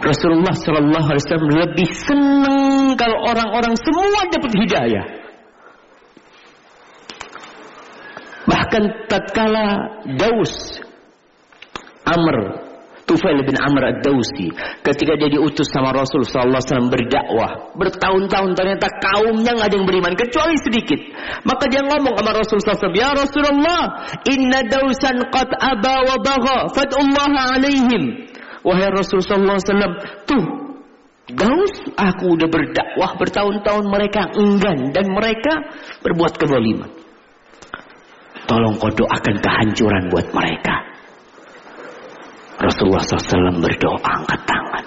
Rasulullah SAW lebih senang kalau orang-orang semua dapat hidayah. Bahkan tatkala Daus Tufail bin Amr ad-Dausi, ketika dia diutus sama Rasul SAW berdakwah bertahun-tahun, ternyata kaumnya nggak ada yang beriman kecuali sedikit. Maka dia ngomong sama Rasul SAW, ya Rasulullah, inna Dausan qad aba wa bagha fad'ullaha alaihim. Wahai Rasul SAW, tuh Daus, aku udah berdakwah bertahun-tahun, mereka enggan dan mereka berbuat kezaliman. Tolong kau doakan kehancuran buat mereka. Rasulullah SAW berdoa angkat tangan.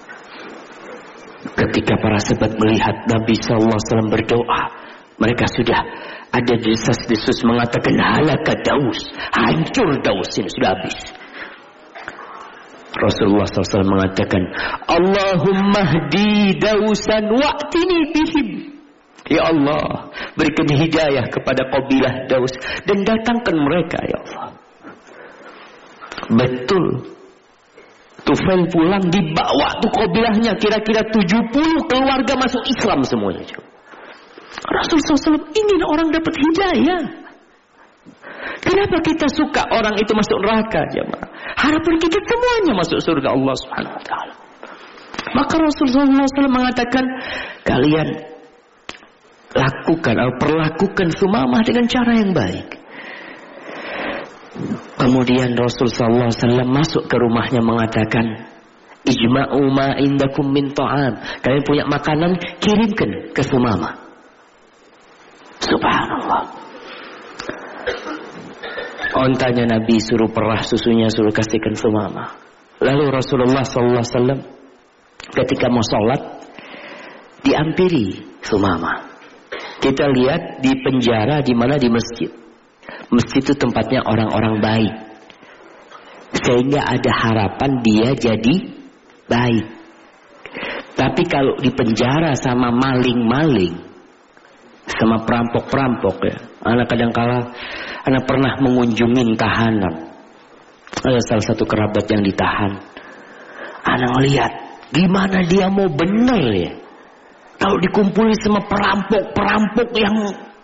Ketika para sahabat melihat Nabi SAW berdoa, mereka sudah ada desas-desus mengatakan halaka Daus, hancur Daus, ini sudah habis. Rasulullah SAW mengatakan, Allahumma hdi Dausan wa'tini bihim. Ya Allah, berikan hidayah kepada kabilah Daus dan datangkan mereka, ya Allah. Betul. Tufail pulang, dibawa tuh kabilahnya, kira-kira 70 keluarga masuk Islam semuanya. Rasulullah SAW ingin orang dapat hidayah. Kenapa kita suka orang itu masuk neraka, jemaah? Harapan kita semuanya masuk surga Allah Subhanahu wa taala. Maka Rasulullah SAW mengatakan, kalian perlakukan Sumamah dengan cara yang baik. Kemudian Rasulullah SAW masuk ke rumahnya mengatakan, ijma'u ma indakum min ta'am. Kalian punya makanan, kirimkan ke Sumamah. Subhanallah. Ontanya Nabi suruh perah susunya, suruh kasihkan Sumamah. Lalu Rasulullah SAW ketika mau sholat diampiri Sumamah. Kita lihat di penjara, di mana? Di masjid. Masjid itu tempatnya orang-orang baik, sehingga ada harapan dia jadi baik. Tapi kalau di penjara sama maling-maling, sama perampok-perampok, ya, anak kadang-kala anak pernah mengunjungi tahanan. Ada salah satu kerabat yang ditahan. Anak lihat gimana dia mau bener ya, kalau dikumpuli sama perampok-perampok yang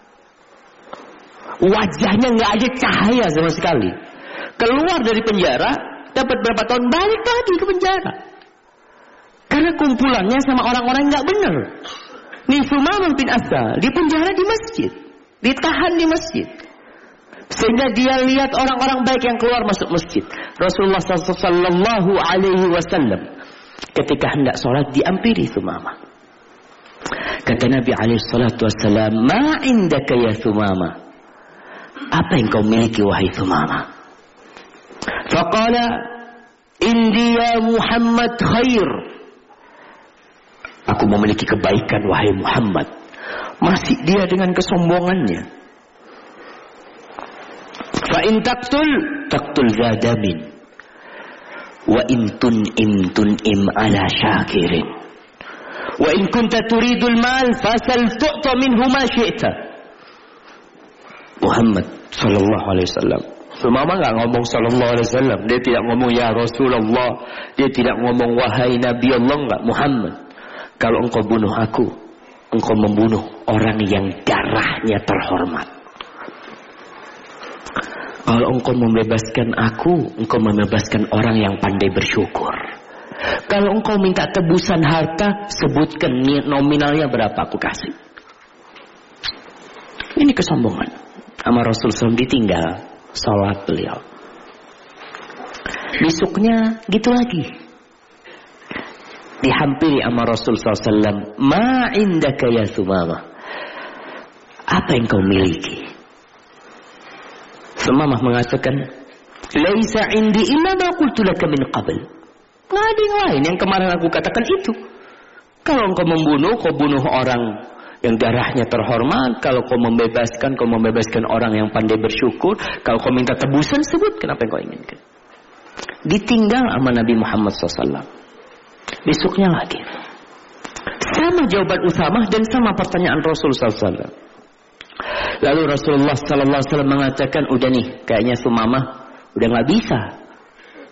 wajahnya nggak ada cahaya sama sekali. Keluar dari penjara, dapat berapa tahun, balik lagi ke penjara. Karena kumpulannya sama orang-orang nggak benar. Nih Sumamah bin Asal di penjara di masjid, ditahan di masjid, sehingga dia lihat orang-orang baik yang keluar masuk masjid. Rasulullah Sallallahu Alaihi Wasallam ketika hendak sholat diampiri Sumamah. Kata Nabi Alaihi Wasallam, ma indaka ya Sumamah? Apa yang kau miliki wahai Sumamah? Faqala indi ya Muhammad khair. Aku memiliki kebaikan wahai Muhammad. Masih dia dengan kesombongannya. Fa in taqtul zadamin wa in tun'im ala syakirin wa in kunta turidul mal fasal tu'ta minhu ma syi'ta. Muhammad sallallahu alaihi wasallam. Sumamah enggak ngomong sallallahu alaihi wasallam, dia tidak ngomong ya Rasulullah, dia tidak ngomong wahai Nabi Allah, enggak. Muhammad, kalau engkau bunuh aku, engkau membunuh orang yang darahnya terhormat. Kalau engkau membebaskan aku, engkau membebaskan orang yang pandai bersyukur. Kalau engkau minta tebusan harta, sebutkan nominalnya berapa, aku kasih. Ini kesombongan. Sama Rasul SAW ditinggal sholat beliau. Besoknya gitu lagi, dihampiri sama Rasul SAW. Ma indaka ya Sumamah? Apa yang kau miliki? Sumamah mengatakan, laisa indi illa ma qultu laka min qabl. Nggak ada yang lain yang kemarin aku katakan itu. Kalau engkau membunuh, kau bunuh orang yang darahnya terhormat. Kalau kau membebaskan orang yang pandai bersyukur. Kalau kau minta tebusan, sebutkan apa yang kau inginkan. Ditinggal sama Nabi Muhammad SAW. Besoknya lagi, sama jawaban Usamah dan sama pertanyaan Rasul SAW. Lalu Rasulullah SAW mengatakan, udah nih, kayaknya Sumamah udah nggak bisa